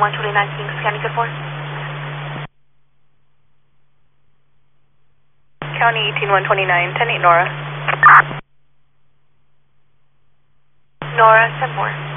129 King, scanning code 4. County 18129, 10-8 Nora. Nora, 10-4.